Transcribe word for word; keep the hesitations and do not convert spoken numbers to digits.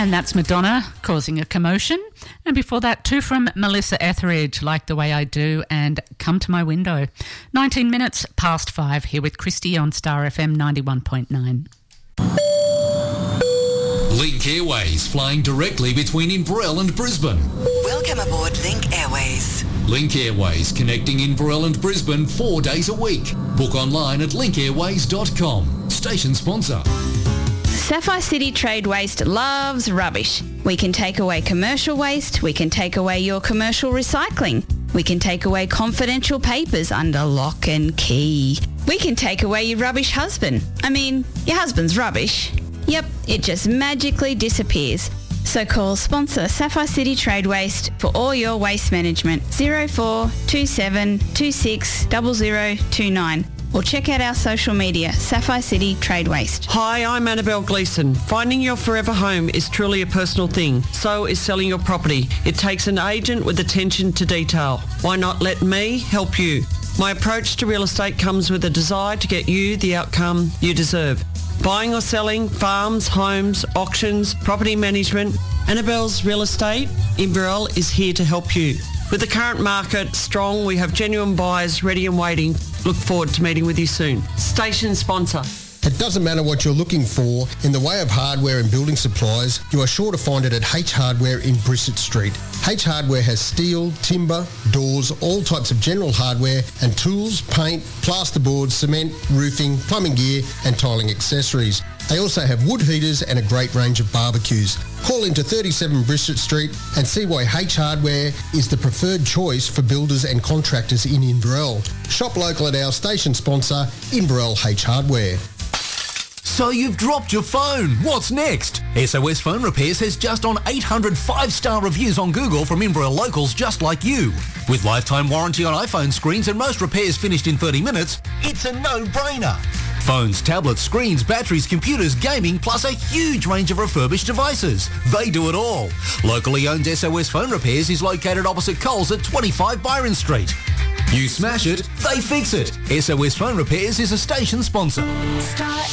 And that's Madonna, Causing a Commotion. And before that, two from Melissa Etheridge, Like the Way I Do, and Come to My Window. nineteen minutes past five, here with Christy on Star F M ninety-one point nine. Link Airways, flying directly between Inverell and Brisbane. Welcome aboard Link Airways. Link Airways, connecting Inverell and Brisbane four days a week. Book online at link airways dot com. Station sponsor. Sapphire City Trade Waste loves rubbish. We can take away commercial waste. We can take away your commercial recycling. We can take away confidential papers under lock and key. We can take away your rubbish husband. I mean, your husband's rubbish. Yep, it just magically disappears. So call sponsor Sapphire City Trade Waste for all your waste management. zero four two seven two six zero zero two nine. Or check out our social media, Sapphire City Trade Waste. Hi, I'm Annabelle Gleeson. Finding your forever home is truly a personal thing. So is selling your property. It takes an agent with attention to detail. Why not let me help you? My approach to real estate comes with a desire to get you the outcome you deserve. Buying or selling, farms, homes, auctions, property management. Annabelle's Real Estate, Inverell, is here to help you. With the current market strong, we have genuine buyers ready and waiting. Look forward to meeting with you soon. Station sponsor. It doesn't matter what you're looking for in the way of hardware and building supplies, you are sure to find it at H Hardware in Brissett Street. H Hardware has steel, timber, doors, all types of general hardware and tools, paint, plasterboard, cement, roofing, plumbing gear and tiling accessories. They also have wood heaters and a great range of barbecues. Call into thirty-seven Brissett Street and see why H Hardware is the preferred choice for builders and contractors in Inverell. Shop local at our station sponsor, Inverell H Hardware. So you've dropped your phone. What's next? S O S Phone Repairs has just on eight hundred five-star reviews on Google from Inverell locals just like you. With lifetime warranty on iPhone screens and most repairs finished in thirty minutes, it's a no-brainer. Phones, tablets, screens, batteries, computers, gaming, plus a huge range of refurbished devices. They do it all. Locally owned S O S Phone Repairs is located opposite Coles at twenty-five Byron Street. You smash it, they fix it. S O S Phone Repairs is a station sponsor. Star